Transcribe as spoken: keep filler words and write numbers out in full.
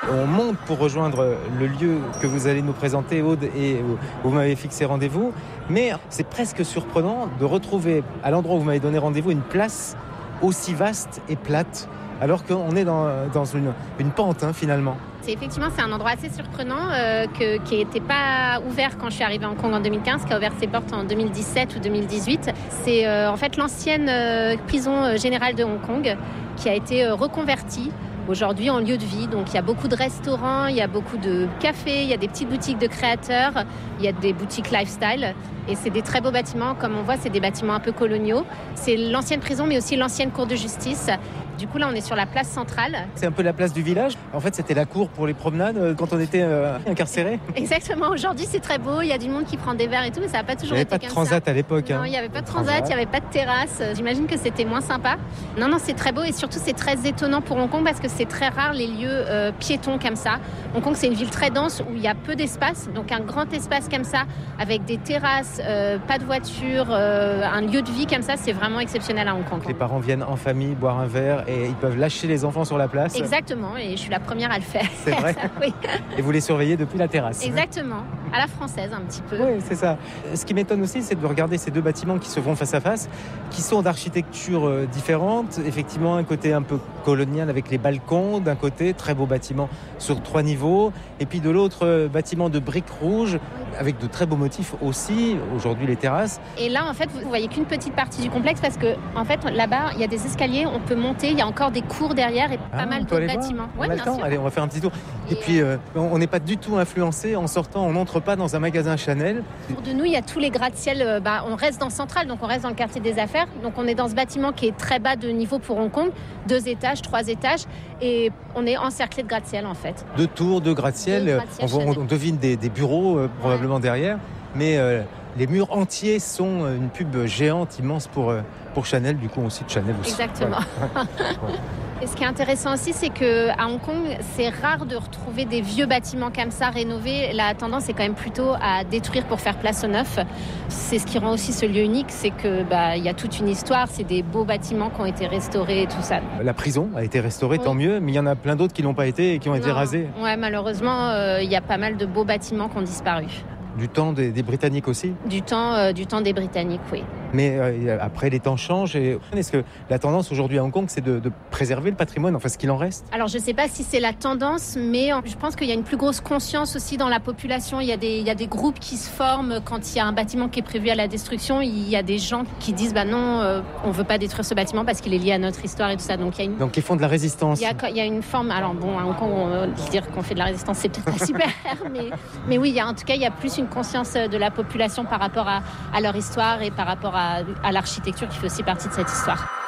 On monte pour rejoindre le lieu que vous allez nous présenter, Aude, et où vous m'avez fixé rendez-vous. Mais c'est presque surprenant de retrouver à l'endroit où vous m'avez donné rendez-vous une place aussi vaste et plate, alors qu'on est dans, dans une, une pente hein, finalement. C'est effectivement, c'est un endroit assez surprenant euh, que, qui n'était pas ouvert quand je suis arrivée à Hong Kong en deux mille quinze, qui a ouvert ses portes en deux mille dix-sept ou deux mille dix-huit. C'est euh, en fait l'ancienne euh, prison générale de Hong Kong qui a été euh, reconvertie aujourd'hui en lieu de vie. Donc il y a beaucoup de restaurants, il y a beaucoup de cafés, il y a des petites boutiques de créateurs, il y a des boutiques lifestyle. Et c'est des très beaux bâtiments. Comme on voit, c'est des bâtiments un peu coloniaux. C'est l'ancienne prison, mais aussi l'ancienne cour de justice. Du coup, là, on est sur la place centrale. C'est un peu la place du village. En fait, c'était la cour pour les promenades quand on était euh, incarcérés. Exactement. Aujourd'hui, c'est très beau. Il y a du monde qui prend des verres et tout, mais ça n'a pas toujours été comme ça. Il n'y avait pas de transat à l'époque. Non, hein. il n'y avait pas de transat, il n'y avait pas de terrasse. J'imagine que c'était moins sympa. Non, non, c'est très beau et surtout, c'est très étonnant pour Hong Kong parce que c'est très rare les lieux euh, piétons comme ça. Hong Kong, c'est une ville très dense où il y a peu d'espace. Donc, un grand espace comme ça, avec des terrasses, euh, pas de voiture, euh, un lieu de vie comme ça, c'est vraiment exceptionnel à Hong Kong. Les parents viennent en famille boire un verre et ils peuvent lâcher les enfants sur la place. Exactement, et je suis la première à le faire. C'est vrai. Oui. Et vous les surveillez depuis la terrasse. Exactement, à la française un petit peu. Oui, c'est ça. Ce qui m'étonne aussi, c'est de regarder ces deux bâtiments qui se font face à face, qui sont d'architecture différente. Effectivement, un côté un peu colonial avec les balcons, d'un côté, très beau bâtiment sur trois niveaux, et puis de l'autre, bâtiment de briques rouges, avec de très beaux motifs aussi, aujourd'hui les terrasses. Et là, en fait, vous voyez qu'une petite partie du complexe, parce que, en fait, là-bas, il y a des escaliers, on peut monter, il y a encore des cours derrière et ah, pas mal d'autres bâtiments. Ouais, bien sûr. Allez, on va faire un petit tour. Et, et puis, euh, on n'est pas du tout influencé. En sortant, on n'entre pas dans un magasin Chanel. Autour de nous, il y a tous les gratte-ciel. Euh, bah, on reste dans Central, donc on reste dans le quartier des affaires. Donc on est dans ce bâtiment qui est très bas de niveau pour Hong Kong, deux étages, trois étages, et on est encerclé de gratte-ciel en fait. Deux tours, deux gratte-ciel. Deux gratte-ciel on, on, on devine des, des bureaux euh, probablement ouais. derrière, mais euh, les murs entiers sont une pub géante, immense pour, euh, pour Chanel, du coup aussi de Chanel aussi. Exactement. Ouais. Ouais. Et ce qui est intéressant aussi, c'est qu'à Hong Kong, c'est rare de retrouver des vieux bâtiments comme ça, rénovés. La tendance est quand même plutôt à détruire pour faire place au neuf. C'est ce qui rend aussi ce lieu unique, c'est qu'il bah, y a toute une histoire, c'est des beaux bâtiments qui ont été restaurés et tout ça. La prison a été restaurée, oui. Tant mieux, mais il y en a plein d'autres qui n'ont pas été et qui ont non. été rasés. Ouais, malheureusement, il euh, y a pas mal de beaux bâtiments qui ont disparu. Du temps des, des Britanniques aussi ? Du temps, euh, du temps des Britanniques, oui. Mais euh, après, les temps changent. Et... Est-ce que la tendance aujourd'hui à Hong Kong, c'est de, de préserver le patrimoine, enfin ce qu'il en reste ? Alors, je ne sais pas si c'est la tendance, mais je pense qu'il y a une plus grosse conscience aussi dans la population. Il y a des, il y a des groupes qui se forment quand il y a un bâtiment qui est prévu à la destruction. Il y a des gens qui disent bah non, euh, on ne veut pas détruire ce bâtiment parce qu'il est lié à notre histoire et tout ça. Donc, il y a une... Donc ils font de la résistance. Il y a, il y a une forme. Alors, bon, à Hong Kong, on, dire qu'on fait de la résistance, c'est peut-être pas super, mais, mais oui, il y a, en tout cas, il y a plus une conscience de la population par rapport à, à leur histoire et par rapport à, à l'architecture qui fait aussi partie de cette histoire.